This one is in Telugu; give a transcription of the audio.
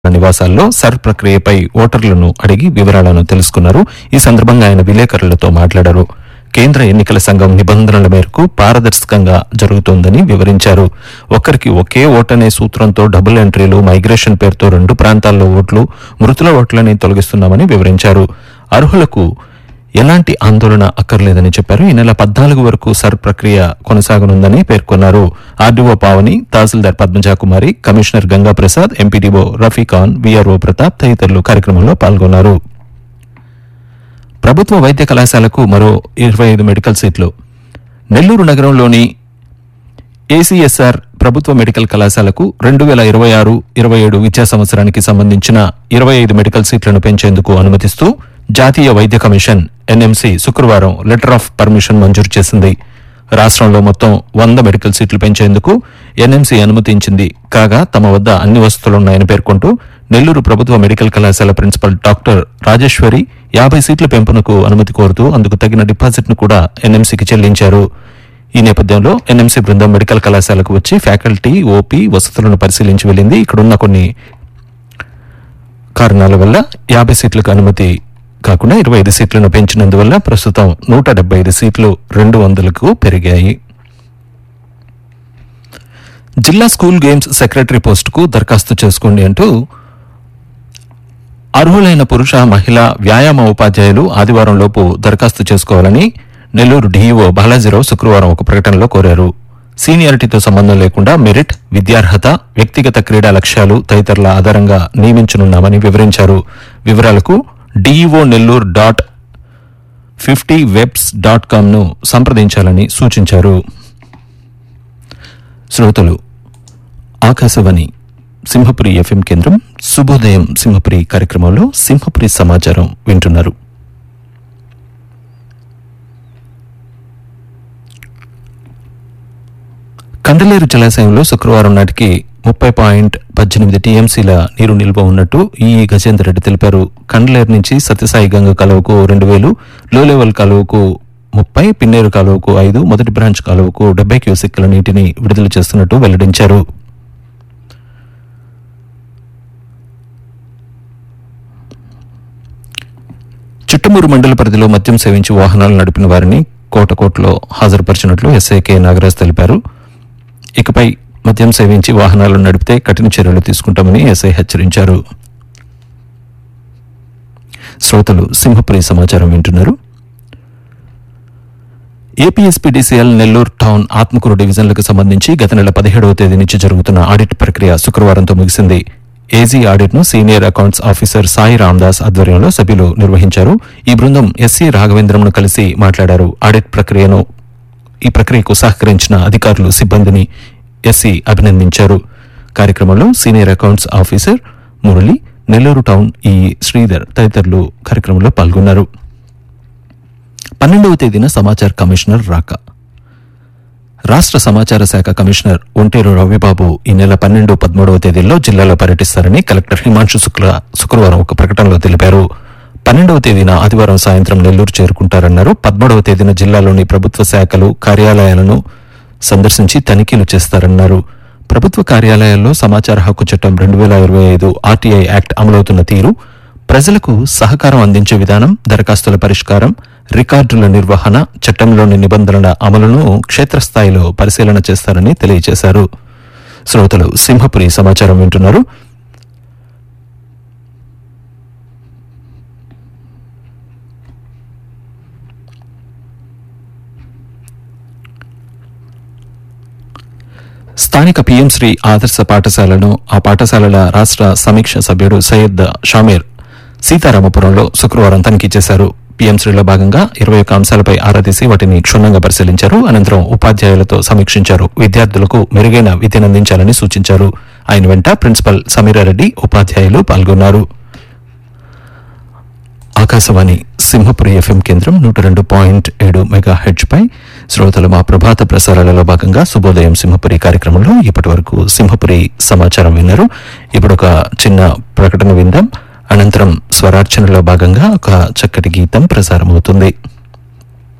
నివాసాల్లో సర్ ప్రక్రియపై ఓటర్లను అడిగి వివరాలను తెలుసుకున్నారు. ఈ సందర్భంగా ఆయన విలేకరులతో మాట్లాడారు. కేంద్ర ఎన్నికల సంఘం నిబంధనల మేరకు పారదర్శకంగా జరుగుతోందని వివరించారు. ఒక్కరికి ఒకే ఓటనే సూత్రంతో డబుల్ ఎంట్రీలు, మైగ్రేషన్ పేరుతో 2 ప్రాంతాల్లో ఓట్లు, మృతుల ఓట్లని తొలగిస్తున్నామని వివరించారు. అర్హులకు ఎలాంటి ఆందోళన అక్కర్లేదని చెప్పారు. ఈ నెల 14 వరకు సర్ ప్రక్రియ కొనసాగనుందని పేర్కొన్నారు. ఆర్డీఓ పావని, తహసీల్దార్ పద్మజాకుమారి, commissioner Gangaprasad, MPDO Rafikhan, VRO Pratap తదితరులు కార్యక్రమంలో పాల్గొన్నారు. ప్రభుత్వ వైద్య కళాశాలకు మరో 25 మెడికల్ సీట్లు. నెల్లూరు నగరంలోని ఏసీఎస్ఆర్ ప్రభుత్వ మెడికల్ కళాశాలకు 2026-27 విద్యా సంవత్సరానికి సంబంధించిన 25 మెడికల్ సీట్లను పెంచేందుకు అనుమతిస్తూ జాతీయ వైద్య కమిషన్ ఎన్ఎంసీ శుక్రవారం లెటర్ ఆఫ్ పర్మిషన్ మంజూరు చేసింది. రాష్ట్రంలో మొత్తం 100 మెడికల్ సీట్లు పెంచేందుకు ఎన్ఎంసీ అనుమతించింది. కాగా తమ వద్ద అన్ని వసతులున్నాయని పేర్కొంటూ నెల్లూరు ప్రభుత్వ మెడికల్ కళాశాల ప్రిన్సిపల్ డాక్టర్ రాజేశ్వరి 50 సీట్ల పెంపునకు అనుమతి కోరుతూ అందుకు తగిన డిపాజిట్ను కూడా ఎన్ఎంసీకి చెల్లించారు. ఈ నేపథ్యంలో ఎన్ఎంసీ బృందం మెడికల్ కళాశాలకు వచ్చి ఫ్యాకల్టీ, ఓపీ వసతులను పరిశీలించి వెళ్లింది. ఇక్కడున్న కొన్ని కారణాల వల్ల 50 సీట్లకు అనుమతి కాకుండా 25 సీట్లను పెంచినందువల్ల ప్రస్తుతం 175 సీట్లు 200కు పెరిగాయి. జిల్లా స్కూల్ గేమ్స్ సెక్రటరీ పోస్టుకు దరఖాస్తు చేసుకోండి అంటూ అర్హులైన పురుష, మహిళా వ్యాయామ ఉపాధ్యాయులు ఆదివారంలోపు దరఖాస్తు చేసుకోవాలని నెల్లూరు డీఈఓ బాలాజీరావు శుక్రవారం ఒక ప్రకటనలో కోరారు. సీనియారిటీతో సంబంధం లేకుండా మెరిట్, విద్యార్హత, వ్యక్తిగత క్రీడా లక్ష్యాలు తదితరుల ఆధారంగా నియమించనున్నామని వివరించారు. వివరాలకు డీఈఓ నెల్లూరు .50webs.com ను సంప్రదించాలని సూచించారు. శ్రోతలు ఆకాశవాణి సింహపురి ఎఫ్ఎం కేంద్రం శుభోదయం సింహపురి కార్యక్రమంలో సింహపురి సమాచారం వింటున్నారు. కండలేరు జలాశయంలో శుక్రవారం నాటికి 30.18 టీఎంసీల నీరు నిల్వ ఉన్నట్టు ఈఈ గజేందర్ రెడ్డి తెలిపారు. కండలేరు నుంచి సత్యసాయి గంగ కాలువకు 2000, లో లెవెల్ కాలువకు 30, పిన్నేరు కాలువకు 5, మొదటి బ్రాంచ్ కాలువకు 70 క్యూసెక్కుల నీటిని విడుదల చేస్తున్నట్టు వెల్లడించారు. చిట్టమూరు మండల పరిధిలో మద్యం సేవించి వాహనాలు నడిపిన వారిని కోటలో హాజరుపరిచినట్లు ఎస్ఐ కె నాగరాజ్ తెలిపారు. ఇకపై మద్యం సేవించి వాహనాలు నడిపితే కఠిన చర్యలు తీసుకుంటామని ఎస్ఐ హెచ్చరించారు. శ్రోతలు సింహపురి సమాచారం వింటున్నారు. ఏపీఎస్పీడీసీఎల్ నెల్లూరు టౌన్, ఆత్మకూరు డివిజన్లకు సంబంధించి గత నెల 17వ తేదీ నుంచి జరుగుతున్న ఆడిట్ ప్రక్రియ శుక్రవారంతో ముగిసింది. ఏజీ ఆడిట్ ను senior accounts officer Sai Ramdas ఆధ్వర్యంలో సభ్యులు నిర్వహించారు. ఈ బృందం ఎస్సీ రాఘవేంద్రంను కలిసి మాట్లాడారు. ఆడిట్ ఈ ప్రక్రియకు సహకరించిన అధికారులు, సిబ్బందిని ఎస్సీ అభినందించారు. కార్యక్రమంలో senior accounts officer Murali, Nellore town ఈ శ్రీధర్ తదితరులు కార్యక్రమంలో పాల్గొన్నారు. 12వ తేదీన సమాచార కమిషనర్ రాక. రాష్ట్ర సమాచార శాఖ కమిషనర్ ఒంటేరు రవిబాబు ఈ నెల 12, 13వ తేదీల్లో జిల్లాలో పర్యటిస్తారని కలెక్టర్ హిమాంశు శుక్రవారం ఒక ప్రకటనలో తెలిపారు. 12వ తేదీన ఆదివారం సాయంత్రం నెల్లూరు చేరుకుంటారన్నారు. 13వ తేదీన జిల్లాలోని ప్రభుత్వ శాఖలు, కార్యాలయాలను సందర్శించి తనిఖీలు చేస్తారన్నారు. ప్రభుత్వ కార్యాలయాల్లో సమాచార హక్కు చట్టం 2025 ఆర్టీఐ యాక్ట్ అమలవుతున్న తీరు, ప్రజలకు సహకారం అందించే విధానం, దరఖాస్తుల పరిష్కారం, రికార్డుల నిర్వహణ, చట్టంలోని నిబంధనల అమలును క్షేత్రస్థాయిలో పరిశీలన చేస్తారని తెలియజేశారు. శ్రోతలు సింహపురి సమాచారం వింటున్నారు. స్థానిక పీఎం శ్రీ ఆదర్శ పాఠశాలను, ఆ పాఠశాలల రాష్ట్ర సమీక్ష సభ్యుడు సయ్యద్ షామీర్ సీతారామపురంలో శుక్రవారం తనిఖీ చేశారు. పీఎంశ్రీలో భాగంగా 21 అంశాలపై ఆరా తీసి వాటిని క్షుణ్ణంగా పరిశీలించారు. అనంతరం ఉపాధ్యాయులతో సమీక్షించారు. విద్యార్థులకు మెరుగైన విద్యనందించాలని సూచించారు. ఆయన వెంట ప్రిన్సిపల్ సమీరారెడ్డి, ఉపాధ్యాయులు పాల్గొన్నారు. ఆకాశవాణి సింహపురి ఎఫ్ఎం కేంద్రం 102.7 మెగాహెర్ట్జ్ పై శ్రోతలు మా ప్రభాత ప్రసారాలలో భాగంగా శుభోదయం సింహపురి కార్యక్రమంలో ఇప్పటి వరకు సింహపురి సమాచారం విన్నారు. ఇప్పుడు ఒక చిన్న ప్రకటన విందాం. అనంతరం స్వరార్చనలో భాగంగా ఒక చక్కటి గీతం ప్రసారమవుతుంది.